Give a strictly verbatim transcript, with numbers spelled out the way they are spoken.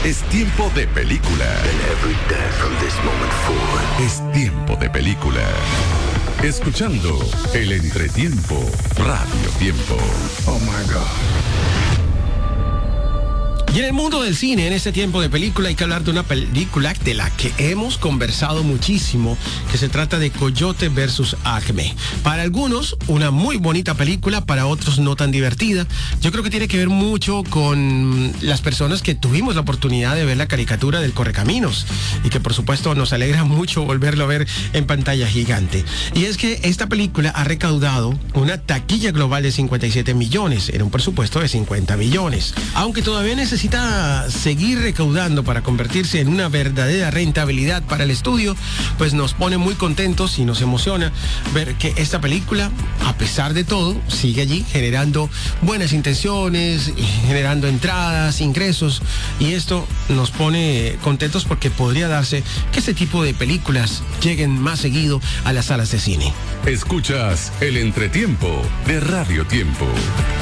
Es tiempo de película. Es tiempo de película. Escuchando el entretiempo, Radio Tiempo. Oh my God. Y en el mundo del cine, en este tiempo de película, hay que hablar de una película de la que hemos conversado muchísimo, que se trata de Coyote versus Acme. Para algunos, una muy bonita película, para otros no tan divertida. Yo creo que tiene que ver mucho con las personas que tuvimos la oportunidad de ver la caricatura del Correcaminos y que por supuesto nos alegra mucho volverlo a ver en pantalla gigante. Y es que esta película ha recaudado una taquilla global de cincuenta y siete millones, en un presupuesto de cincuenta millones. Aunque todavía necesita necesita seguir recaudando para convertirse en una verdadera rentabilidad para el estudio, pues nos pone muy contentos y nos emociona ver que esta película, a pesar de todo, sigue allí generando buenas intenciones, generando entradas, ingresos, y esto nos pone contentos porque podría darse que este tipo de películas lleguen más seguido a las salas de cine. Escuchas el entretiempo de Radio Tiempo.